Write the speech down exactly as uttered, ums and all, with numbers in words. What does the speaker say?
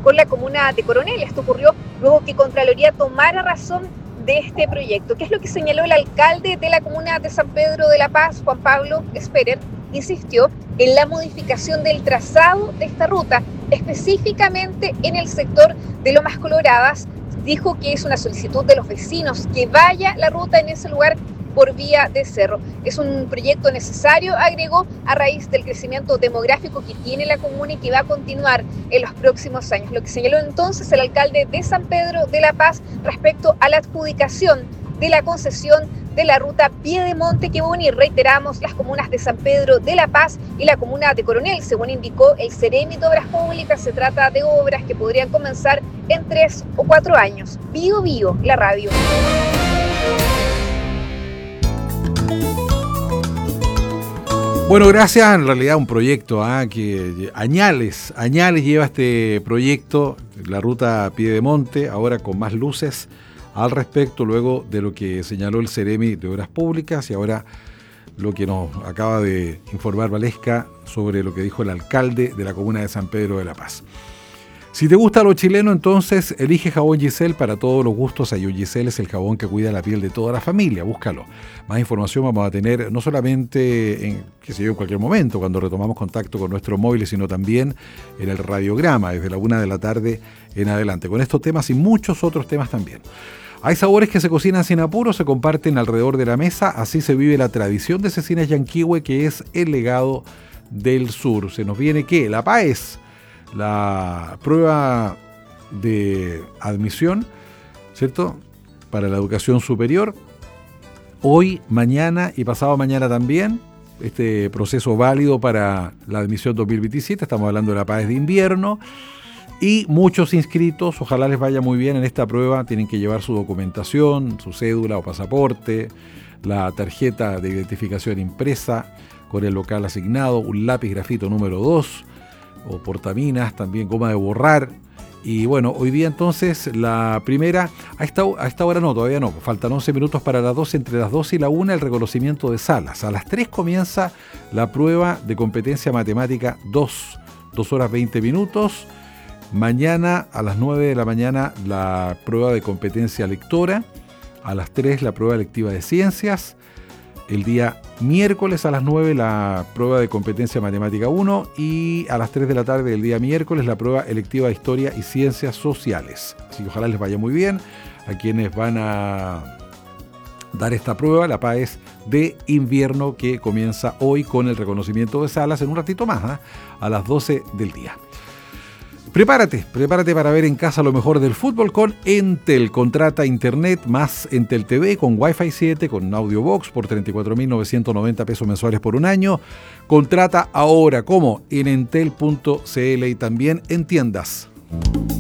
con la comuna de Coronel. Esto ocurrió luego que Contraloría tomara razón de este proyecto. ¿Qué es lo que señaló el alcalde de la comuna de San Pedro de la Paz, Juan Pablo Esperer? Insistió en la modificación del trazado de esta ruta, específicamente en el sector de Lomas Coloradas. Dijo que es una solicitud de los vecinos que vaya la ruta en ese lugar por vía de cerro. Es un proyecto necesario, agregó, a raíz del crecimiento demográfico que tiene la comuna y que va a continuar en los próximos años. Lo que señaló entonces el alcalde de San Pedro de la Paz respecto a la adjudicación de la concesión de la ruta Piedemonte que une, y reiteramos, las comunas de San Pedro de la Paz y la comuna de Coronel. Según indicó el Ceremi de Obras Públicas, se trata de obras que podrían comenzar en tres o cuatro años. Bio Bio, la radio. Bueno, gracias. En realidad un proyecto ¿eh? que añales, añales lleva este proyecto, la ruta Piedemonte, ahora con más luces al respecto, luego de lo que señaló el Ceremi de Obras Públicas y ahora lo que nos acaba de informar Valesca sobre lo que dijo el alcalde de la comuna de San Pedro de la Paz. Si te gusta lo chileno, entonces elige jabón Giselle para todos los gustos. Ayun Giselle es el jabón que cuida la piel de toda la familia. Búscalo. Más información vamos a tener no solamente en, qué sé yo, en cualquier momento, cuando retomamos contacto con nuestros móviles, sino también en el radiograma, desde la una de la tarde en adelante, con estos temas y muchos otros temas también. Hay sabores que se cocinan sin apuro, se comparten alrededor de la mesa. Así se vive la tradición de Cecinas Yanquihue, que es el legado del sur. Se nos viene, ¿qué? La Paes. La prueba de admisión, ¿cierto?, para la educación superior, hoy, mañana y pasado mañana también, este proceso válido para la admisión dos mil veintisiete, estamos hablando de la Paes de invierno, y muchos inscritos, ojalá les vaya muy bien en esta prueba, tienen que llevar su documentación, su cédula o pasaporte, la tarjeta de identificación impresa con el local asignado, un lápiz grafito número dos, o portaminas, también goma de borrar. Y bueno, hoy día entonces la primera, a esta, a esta hora no, todavía no, faltan once minutos para las doce, entre las doce y la una el reconocimiento de salas. A las tres comienza la prueba de competencia matemática dos, dos horas veinte minutos. Mañana a las nueve de la mañana la prueba de competencia lectora, a las tres la prueba lectiva de ciencias. El día miércoles a las nueve la prueba de competencia matemática uno y a las tres de la tarde del día miércoles la prueba electiva de historia y ciencias sociales. Así que ojalá les vaya muy bien a quienes van a dar esta prueba, la Paes de invierno, que comienza hoy con el reconocimiento de salas en un ratito más, ¿eh? a las doce del día. Prepárate, prepárate para ver en casa lo mejor del fútbol con Entel. Contrata internet más Entel T V con Wi-Fi siete, con AudioBox por treinta y cuatro mil novecientos noventa pesos mensuales por un año. Contrata ahora como en entel punto c l y también en tiendas.